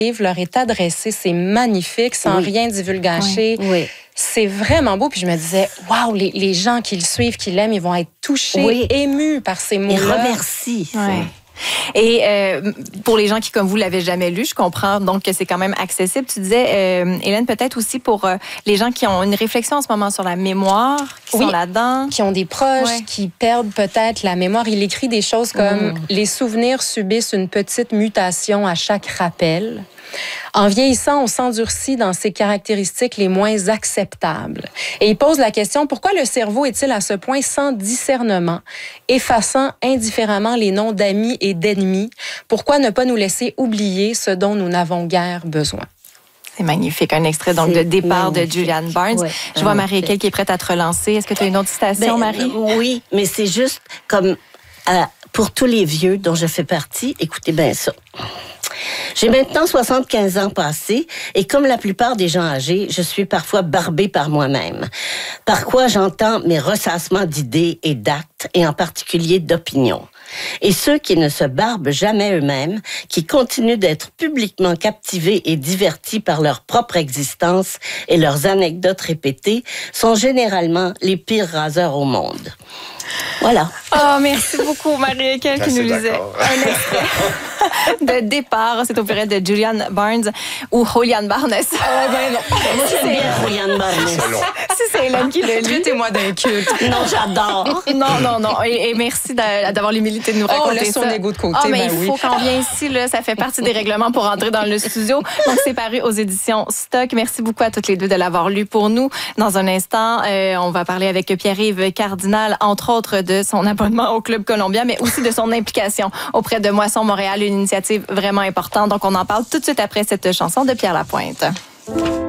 livre leur est adressé, c'est magnifique, sans rien divulgacher. Oui. C'est vraiment beau. Puis je me disais, waouh, les gens qui le suivent, qui l'aiment, ils vont être touchés, émus par ces mots-là. Ils remercient. Ouais. Et pour les gens qui, comme vous, l'avaient jamais lu, je comprends donc que c'est quand même accessible. Tu disais, Hélène, peut-être aussi pour les gens qui ont une réflexion en ce moment sur la mémoire, qui sont là-dedans. Qui ont des proches, qui perdent peut-être la mémoire. Il écrit des choses comme « Les souvenirs subissent une petite mutation à chaque rappel ». En vieillissant, on s'endurcit dans ses caractéristiques les moins acceptables. Et il pose la question, pourquoi le cerveau est-il à ce point sans discernement, effaçant indifféremment les noms d'amis et d'ennemis? Pourquoi ne pas nous laisser oublier ce dont nous n'avons guère besoin? C'est magnifique. Un extrait donc de Départ de Julian Barnes. Ouais, Je vois Marie-Équelle qui est prête à te relancer. Est-ce que tu as une autre citation, Marie? Oui, mais c'est juste comme pour tous les vieux dont je fais partie, écoutez bien ça. J'ai maintenant 75 ans passés et comme la plupart des gens âgés, je suis parfois barbée par moi-même. Par quoi j'entends mes ressassements d'idées et d'actes et en particulier d'opinions. Et ceux qui ne se barbent jamais eux-mêmes, qui continuent d'être publiquement captivés et divertis par leur propre existence et leurs anecdotes répétées, sont généralement les pires raseurs au monde. Voilà. Oh, merci beaucoup, Marie-Équelle, qui nous lisait un extrait de Départ. C'est opérette de Julian Barnes ou Julian Barnes. Moi, j'aime bien Julian Barnes. Si c'est Hélène qui le lit. Traitez-moi d'un culte. Non, j'adore. Non. Et merci d'avoir l'humilité de nous raconter laisse ça. son ego de côté, Mais ben il faut qu'on vienne ici, là, ça fait partie des règlements pour entrer dans le studio. Donc, c'est paru aux éditions Stock. Merci beaucoup à toutes les deux de l'avoir lu pour nous. Dans un instant, on va parler avec Pierre-Yves Cardinal, entre autres de son abonnement au Club Colombia, mais aussi de son implication auprès de Moisson Montréal, une initiative vraiment importante. Donc, on en parle tout de suite après cette chanson de Pierre Lapointe.